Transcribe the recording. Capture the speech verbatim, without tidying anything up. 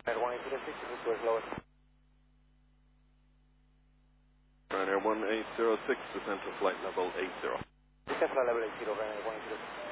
one eight zero six, request lower. Ryanair one eight zero six, descent to flight level eight zero. Descent flight level eight zero, Ryanair one eight zero six.